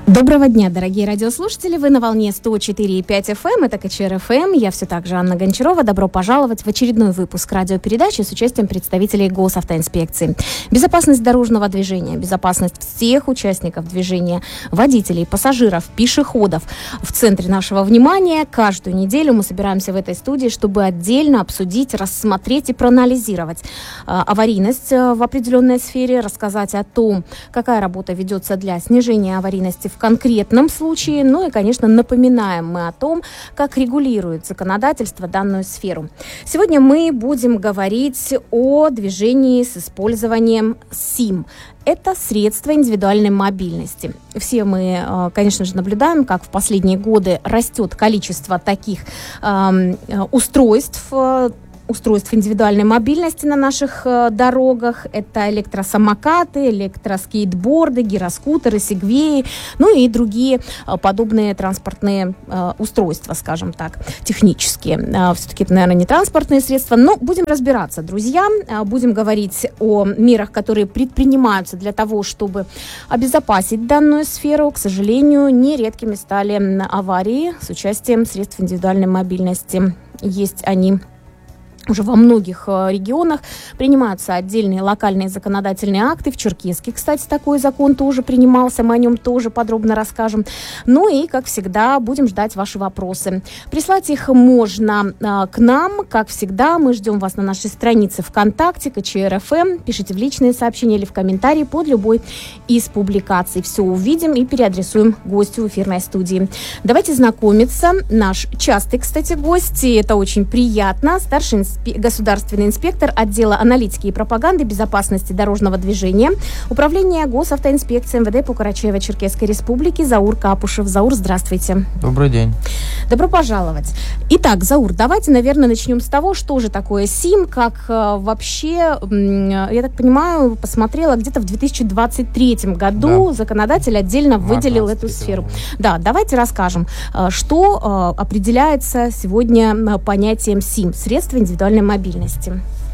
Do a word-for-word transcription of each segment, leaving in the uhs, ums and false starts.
Доброго дня, дорогие радиослушатели. Вы на волне сто четыре и пять эф эм, это КЧР эф эм. Я все так же Анна Гончарова. Добро пожаловать в очередной выпуск радиопередачи с участием представителей Госавтоинспекции. Безопасность дорожного движения, безопасность всех участников движения, водителей, пассажиров, пешеходов в центре нашего внимания. Каждую неделю мы собираемся в этой студии, чтобы отдельно обсудить, рассмотреть и проанализировать э, аварийность в определенной сфере, рассказать о том, какая работа ведется для снижения аварийности в конкретном случае. Ну и, конечно, напоминаем мы о том, как регулирует законодательство данную сферу. Сегодня мы будем говорить о движении с использованием СИМ. Это средства индивидуальной мобильности. Все мы, конечно же, наблюдаем, как в последние годы растет количество таких э, устройств, устройств индивидуальной мобильности на наших э, дорогах. Это электросамокаты, электроскейтборды, гироскутеры, сегвеи, ну и другие э, подобные транспортные э, устройства, скажем так, технические. Э, все-таки это, наверное, не транспортные средства, но будем разбираться, друзья. Э, будем говорить о мерах, которые предпринимаются для того, чтобы обезопасить данную сферу. К сожалению, нередкими стали аварии с участием средств индивидуальной мобильности. Есть они уже во многих э, регионах, принимаются отдельные локальные законодательные акты. В Черкесске, кстати, такой закон тоже принимался, мы о нем тоже подробно расскажем. Ну и, как всегда, будем ждать ваши вопросы. Прислать их можно э, к нам, как всегда. Мы ждем вас на нашей странице ВКонтакте, КЧР эф эм. Пишите в личные сообщения или в комментарии под любой из публикаций. Все увидим и переадресуем гостю эфирной студии. Давайте знакомиться. Наш частый, кстати, гость, и это очень приятно, старший инспектор, государственный инспектор отдела аналитики и пропаганды безопасности дорожного движения Управления Госавтоинспекции эм вэ дэ по Карачаево-Черкесской Республике Заур Капушев. Заур, здравствуйте. Добрый день. Добро пожаловать. Итак, Заур, давайте, наверное, начнем с того, что же такое СИМ, как э, вообще, э, я так понимаю, посмотрела, где-то в две тысячи двадцать третьем году да. законодатель отдельно выделил эту сферу. Да, давайте расскажем, э, что э, определяется сегодня понятием СИМ, средства индивидуальной мобильности.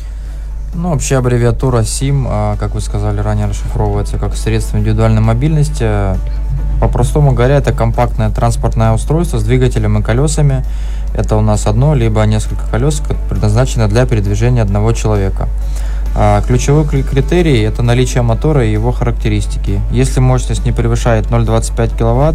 Ну, вообще аббревиатура СИМ, как вы сказали ранее, расшифровывается как средство индивидуальной мобильности. По-простому говоря, это компактное транспортное устройство с двигателем и колесами. Это у нас одно, либо несколько колес, предназначено для передвижения одного человека. Ключевой критерий – это наличие мотора и его характеристики. Если мощность не превышает ноль целых двадцать пять киловатт,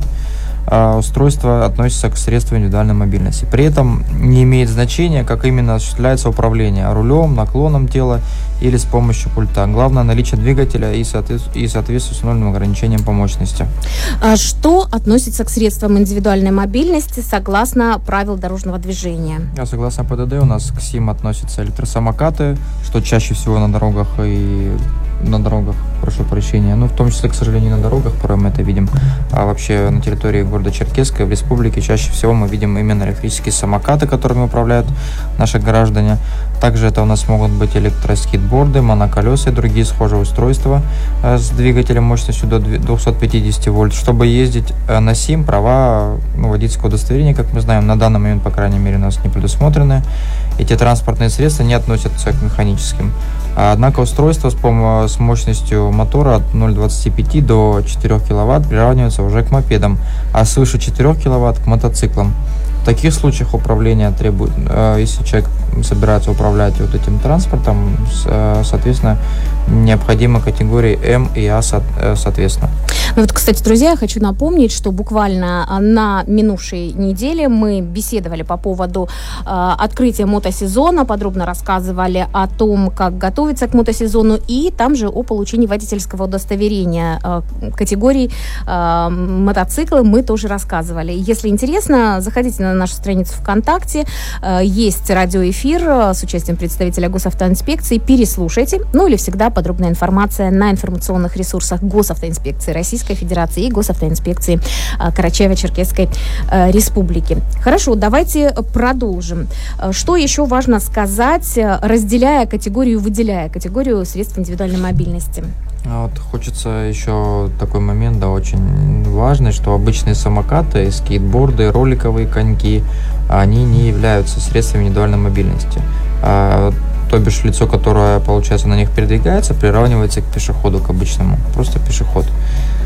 устройство относится к средству индивидуальной мобильности. При этом не имеет значения, как именно осуществляется управление – рулем, наклоном тела или с помощью пульта. Главное – наличие двигателя и соответствие установленным ограничениям по мощности. А что относится к средствам индивидуальной мобильности согласно правил дорожного движения? А согласно пэ дэ дэ у нас к СИМ относятся электросамокаты, что чаще всего на дорогах и на дорогах, прошу прощения, ну, в том числе, к сожалению, на дорогах, порой мы это видим, а вообще на территории города Черкесска, в республике, чаще всего мы видим именно электрические самокаты, которыми управляют наши граждане. Также это у нас могут быть электроскейтборды, моноколеса и другие схожие устройства с двигателем мощностью до двести пятьдесят вольт. Чтобы ездить на СИМ, права, ну, водительского удостоверения, как мы знаем, на данный момент, по крайней мере, у нас не предусмотрены. Эти транспортные средства не относятся к механическим. Однако устройство с, пом- с мощностью мотора от ноль целых двадцать пять до четырех киловатт приравнивается уже к мопедам, а свыше четырех киловатт к мотоциклам. В таких случаях управление требует, э, если человек собирается управлять вот этим транспортом, с, э, соответственно, необходимы категории М и А со, э, соответственно. Ну вот, кстати, друзья, я хочу напомнить, что буквально на минувшей неделе мы беседовали по поводу э, открытия мотосезона, подробно рассказывали о том, как готовиться к мотосезону, и там же о получении водительского удостоверения э, категории э, мотоциклы мы тоже рассказывали. Если интересно, заходите на нашу страницу ВКонтакте, э, есть радиоэфир с участием представителя Госавтоинспекции, переслушайте, ну или всегда подробная информация на информационных ресурсах Госавтоинспекции Российской Федерации и Госавтоинспекции Карачаево-Черкесской Республики. Хорошо, давайте продолжим. Что еще важно сказать, разделяя категорию, выделяя категорию средств индивидуальной мобильности? Вот хочется еще такой момент, да, очень важный, что обычные самокаты, скейтборды, роликовые коньки, они не являются средствами индивидуальной мобильности. А, то бишь лицо, которое, получается, на них передвигается, приравнивается к пешеходу, к обычному, просто пешеход. Вот.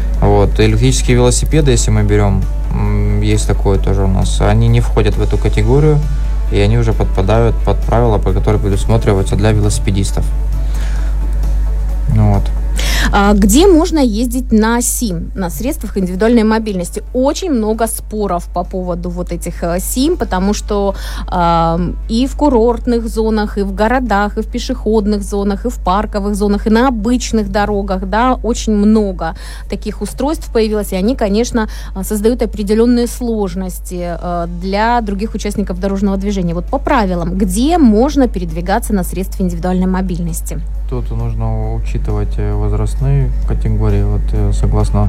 Вот. Электрические велосипеды, если мы берем, есть такое тоже у нас, они не входят в эту категорию, и они уже подпадают под правила, по которым предусматриваются для велосипедистов. Вот. Где можно ездить на СИМ, на средствах индивидуальной мобильности? Очень много споров по поводу вот этих СИМ, потому что э, и в курортных зонах, и в городах, и в пешеходных зонах, и в парковых зонах, и на обычных дорогах, да, очень много таких устройств появилось, и они, конечно, создают определенные сложности э, для других участников дорожного движения. Вот по правилам, где можно передвигаться на средстве индивидуальной мобильности? Тут нужно учитывать возрастные категории. Вот согласно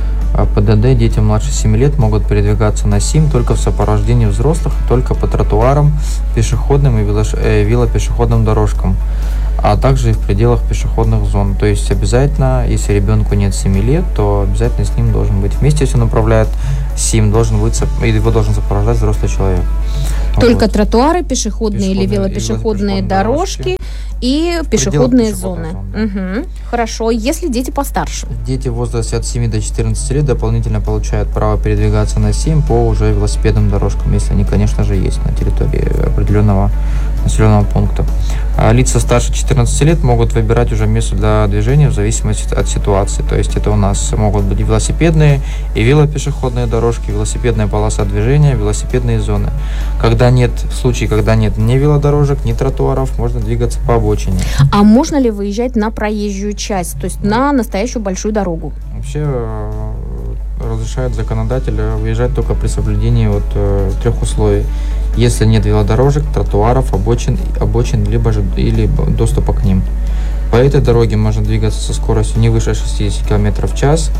ПДД, дети младше семи лет могут передвигаться на СИМ только в сопровождении взрослых, только по тротуарам, пешеходным и велопешеходным дорожкам, а также и в пределах пешеходных зон. То есть обязательно, если ребенку нет семи лет, то обязательно с ним должен быть вместе, если он управляет СИМ, должен быть, его должен сопровождать взрослый человек. Только вот. Тротуары, пешеходные, пешеходные или велопешеходные, велопешеходные дорожки, дорожки и пешеходные зоны. Зон, да. Угу. Хорошо. Если дети постарше? Дети в возрасте от семи до четырнадцати лет дополнительно получают право передвигаться на СИМ по уже велосипедным дорожкам, если они, конечно же, есть на территории определенного населенного пункта. А лица старше четырнадцати лет могут выбирать уже место для движения в зависимости от ситуации. То есть это у нас могут быть велосипедные и велопешеходные дорожки, велосипедная полоса движения, велосипедные зоны. Когда нет, в случае, когда нет ни велодорожек, ни тротуаров, можно двигаться по обочине. А можно ли выезжать на проезжую часть, то есть на настоящую большую дорогу? Вообще разрешает законодатель выезжать только при соблюдении вот, э, трех условий. Если нет велодорожек, тротуаров, обочин, обочин либо же, или доступа к ним. По этой дороге можно двигаться со скоростью не выше шестидесяти километров в час.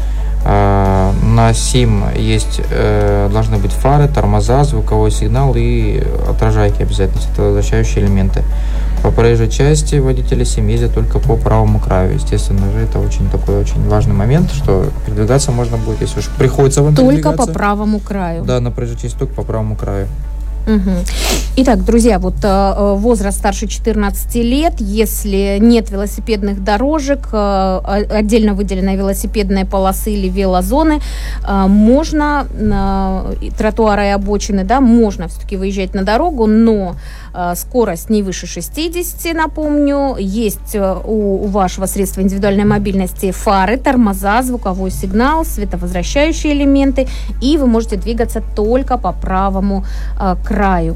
Э, на СИМ есть, э, должны быть фары, тормоза, звуковой сигнал и отражайки обязательно, это возвращающие элементы. По проезжей части водители СИМ ездят только по правому краю. Естественно же, это очень такой очень важный момент, что передвигаться можно будет, если уж приходится вам только по правому краю. Да, на проезжей части только по правому краю. Угу. Итак, друзья, вот э, возраст старше четырнадцати лет, если нет велосипедных дорожек, э, отдельно выделенной велосипедной полосы или велозоны, э, можно э, тротуары и обочины, да, можно все-таки выезжать на дорогу, но э, скорость не выше шестидесяти, напомню, есть у, у вашего средства индивидуальной мобильности фары, тормоза, звуковой сигнал, световозвращающие элементы, и вы можете двигаться только по правому э, краю.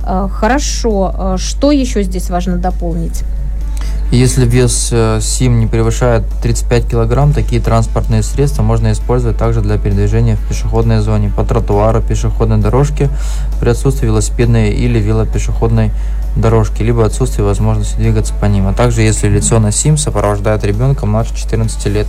Хорошо. Что еще здесь важно дополнить? Если вес СИМ не превышает тридцать пять килограмм, такие транспортные средства можно использовать также для передвижения в пешеходной зоне, по тротуару, пешеходной дорожке при отсутствии велосипедной или велопешеходной дорожки, либо отсутствии возможности двигаться по ним. А также, если лицо на СИМ сопровождает ребенка младше четырнадцати лет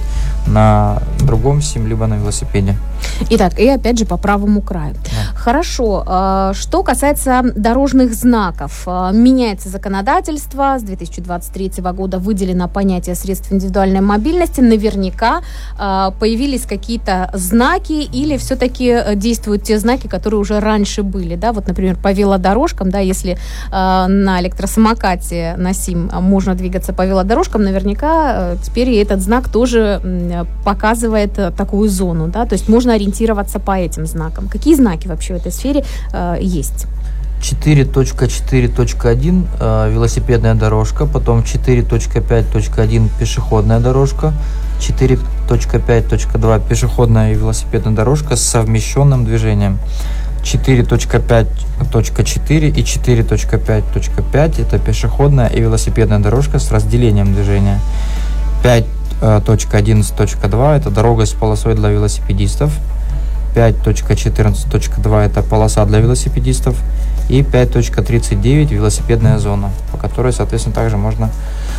на другом СИМ, либо на велосипеде. Итак, и опять же по правому краю. Да. Хорошо. Что касается дорожных знаков, меняется законодательство. С две тысячи двадцать третьего года выделено понятие средств индивидуальной мобильности. Наверняка появились какие-то знаки или все-таки действуют те знаки, которые уже раньше были. Да? Вот, например, по велодорожкам, да, если на электросамокате на СИМ можно двигаться по велодорожкам, наверняка теперь этот знак тоже показывает такую зону. Да? То есть можно ориентироваться по этим знакам. Какие знаки вообще в этой сфере э, есть? четыре точка четыре точка один э, велосипедная дорожка, потом четыре точка пять точка один пешеходная дорожка, четыре точка пять точка два пешеходная и велосипедная дорожка с совмещенным движением. четыре точка пять точка четыре и четыре точка пять точка пять это пешеходная и велосипедная дорожка с разделением движения. пять точка одиннадцать точка два это дорога с полосой для велосипедистов, пять точка четырнадцать точка два это полоса для велосипедистов и пять точка тридцать девять велосипедная зона, по которой, соответственно, также можно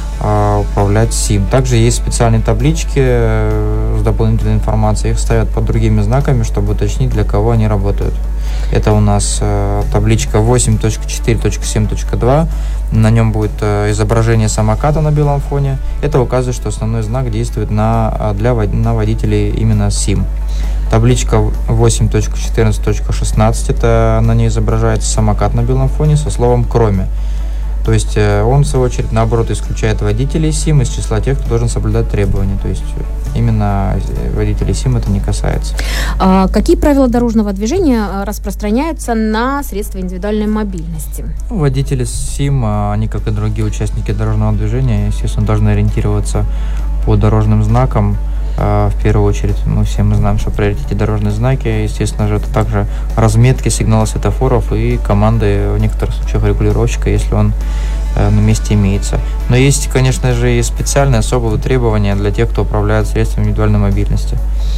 э, управлять СИМ. Также есть специальные таблички э, с дополнительной информацией, их ставят под другими знаками, чтобы уточнить, для кого они работают. Это у нас э, табличка восемь точка четыре точка семь точка два. На нем будет э, изображение самоката на белом фоне. Это указывает, что основной знак действует на, для, на водителей именно СИМ. Табличка восемь точка четырнадцать точка шестнадцать. Это на ней изображается самокат на белом фоне со словом «кроме». То есть он, в свою очередь, наоборот, исключает водителей СИМ из числа тех, кто должен соблюдать требования. То есть именно водителей СИМ это не касается. А какие правила дорожного движения распространяются на средства индивидуальной мобильности? Ну, водители СИМ, они, как и другие участники дорожного движения, естественно, должны ориентироваться по дорожным знакам. В первую очередь, мы все мы знаем, что приоритете дорожные знаки, естественно же, это также разметки, сигналы светофоров и команды, в некоторых случаях, регулировщика, если он э, на месте имеется. Но есть, конечно же, и специальные особые требования для тех, кто управляет средствами индивидуальной мобильности.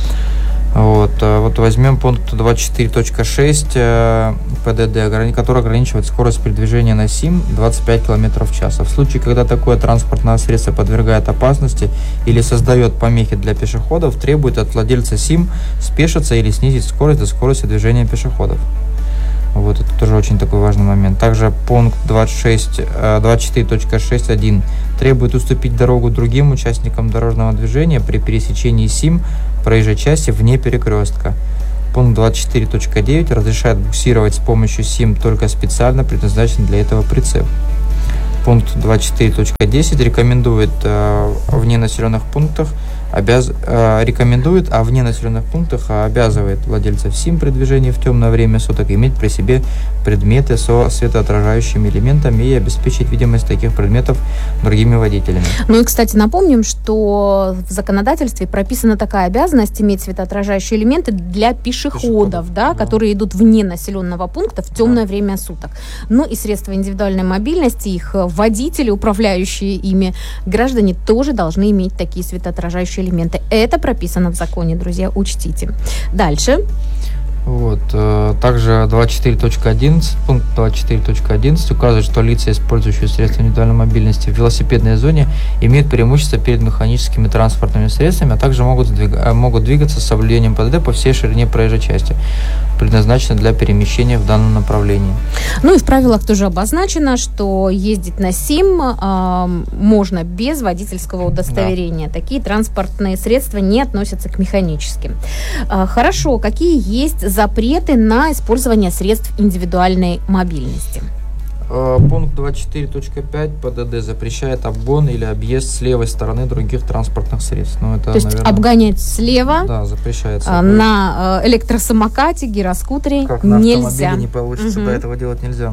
Вот, вот возьмем пункт двадцать четыре точка шесть ПДД, который ограничивает скорость передвижения на СИМ двадцать пять километров в час. В случае, когда такое транспортное средство подвергает опасности или создает помехи для пешеходов, требует от владельца СИМ спешиться или снизить скорость до скорости движения пешеходов. Вот это тоже очень такой важный момент. Также пункт двадцать шесть, двадцать четыре точка шесть точка один требует уступить дорогу другим участникам дорожного движения при пересечении СИМ проезжей части вне перекрестка. Пункт двадцать четыре точка девять разрешает буксировать с помощью СИМ только специально предназначенный для этого прицеп. Пункт двадцать четыре точка десять рекомендует э, вне населенных пунктах обяз... э, рекомендует, а вне населенных пунктах обязывает владельцев СИМ при движении в темное время суток иметь при себе предметы со светоотражающими элементами и обеспечить видимость таких предметов другими водителями. Ну и, кстати, напомним, что в законодательстве прописана такая обязанность иметь светоотражающие элементы для пешеходов, пешеходов да, да. которые идут вне населенного пункта в темное да. время суток. Ну и средства индивидуальной мобильности, их водители, управляющие ими, граждане тоже должны иметь такие светоотражающие элементы. Это прописано в законе, друзья, учтите. Дальше. Вот. Также двадцать четыре точка одиннадцать, пункт двадцать четыре точка одиннадцать указывает, что лица, использующие средства индивидуальной мобильности в велосипедной зоне, имеют преимущество перед механическими транспортными средствами, а также могут, сдвиг... могут двигаться с соблюдением ПДД по всей ширине проезжей части, предназначенной для перемещения в данном направлении. Ну и в правилах тоже обозначено, что ездить на СИМ э, можно без водительского удостоверения. Да. Такие транспортные средства не относятся к механическим. Э, хорошо, какие есть запреты на использование средств индивидуальной мобильности? Пункт двадцать четыре точка пять ПДД запрещает обгон или объезд с левой стороны других транспортных средств. Ну, это, То есть наверное, обгонять слева да, запрещается. На электросамокате, гироскутере как на нельзя. Автомобиле не получится, угу. да, этого делать нельзя.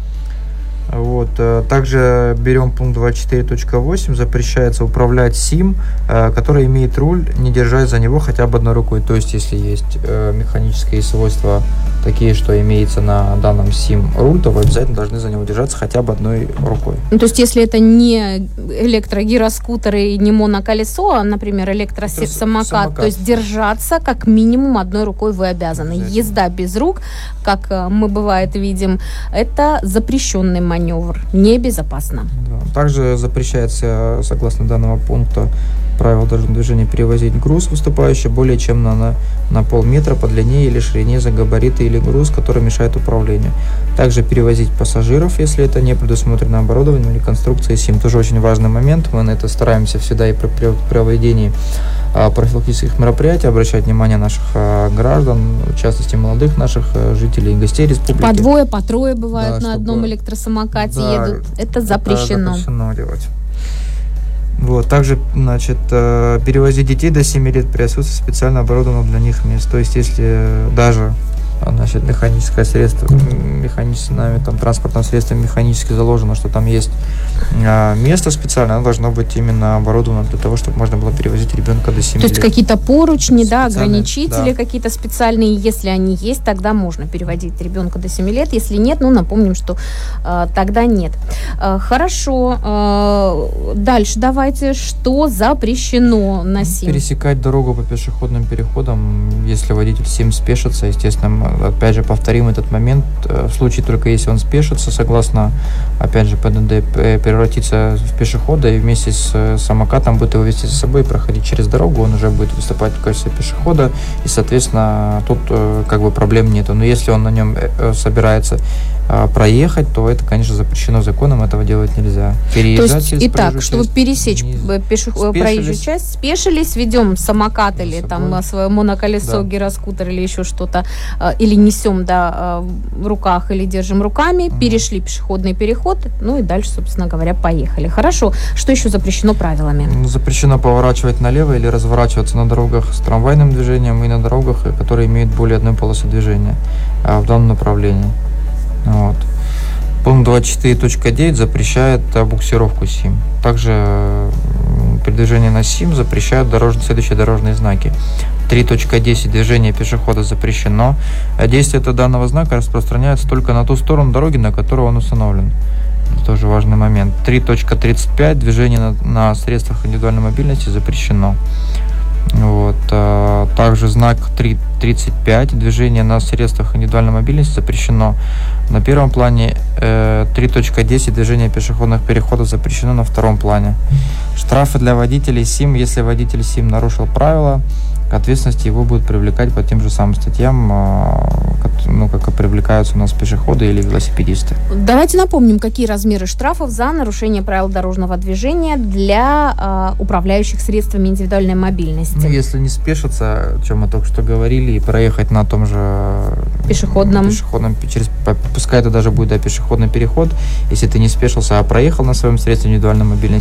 Вот. Также берем пункт двадцать четыре точка восемь, запрещается управлять СИМ, который имеет руль, не держась за него хотя бы одной рукой. То есть, если есть механические свойства такие, что имеется на данном СИМ руль, то вы обязательно должны за него держаться хотя бы одной рукой. Ну, то есть, если это не электрогироскутер и не моноколесо, а, например, электросамокат, то есть держаться как минимум одной рукой вы обязаны. Езда без рук, как мы, бывает, видим, это запрещенный маневр, небезопасно. Да. Также запрещается, согласно данного пункта правил дорожного движения, перевозить груз, выступающий более чем на, на, на полметра по длине или ширине за габариты или груз, который мешает управлению. Также перевозить пассажиров, если это не предусмотрено оборудованием или конструкцией СИМ. Тоже очень важный момент. Мы на это стараемся всегда и при проведении а, профилактических мероприятий обращать внимание наших а, граждан, в частности молодых наших а, жителей и гостей республики. По двое, по трое бывают да, на одном чтобы... электросамокате да, едут. Это запрещено. Это запрещено делать. Вот. Также, значит, перевозить детей до семи лет при отсутствии специально оборудованного для них мест. То есть, если даже, значит, механическое средство, механическое, там, транспортное средство механически заложено, что там есть а, место специальное, оно должно быть именно оборудовано для того, чтобы можно было перевозить ребенка до семи лет. То есть, какие-то поручни, да, ограничители да. какие-то специальные, если они есть, тогда можно переводить ребенка до семи лет. Если нет, ну, напомним, что а, тогда нет. А, хорошо. А, дальше давайте, что запрещено на СИМ? Пересекать дорогу по пешеходным переходам, если водитель СИМ спешится, естественно, опять же, повторим этот момент. В случае только если он спешится, согласно, опять же, ПДД, превратиться в пешехода и вместе с самокатом будет его вести за собой и проходить через дорогу, он уже будет выступать в качестве пешехода, и, соответственно, тут как бы проблем нету. Но если он на нем собирается а, проехать, то это, конечно, запрещено законом, этого делать нельзя. Переезжать то есть, через итак, чтобы часть, пересечь не... пеше... проезжую часть, спешились, ведем самокат или там свое моноколесо, да. гироскутер или еще что-то, или несем да, в руках, или держим руками, угу. перешли пешеходный переход, ну и дальше, собственно говоря, поехали. Хорошо. Что еще запрещено правилами? Запрещено поворачивать налево или разворачиваться на дорогах с трамвайным движением и на дорогах, которые имеют более одной полосы движения в данном направлении. Вот. Пункт двадцать четыре точка девять запрещает буксировку СИМ. Также при движении на СИМ запрещают дорожные, следующие дорожные знаки. три точка десять движение пешехода запрещено. Действие данного знака распространяется только на ту сторону дороги, на которой он установлен. Это тоже важный момент. три точка тридцать пять движение на, на средствах индивидуальной мобильности запрещено. Вот. Также знак три тридцать пять движение на средствах индивидуальной мобильности запрещено на первом плане. три точка десять движение пешеходных переходов запрещено на втором плане. Штрафы для водителей СИМ. Если водитель СИМ нарушил правила, к ответственности его будут привлекать по тем же самым статьям, ну, как и привлекаются у нас пешеходы или велосипедисты. Давайте напомним, какие размеры штрафов за нарушение правил дорожного движения для э, управляющих средствами индивидуальной мобильности. Ну, если не спешиться, о чем мы только что говорили, и проехать на том же пешеходном, пешеходном через, пускай это даже будет да, пешеходный переход, если ты не спешился, а проехал на своем средстве индивидуальной мобильности,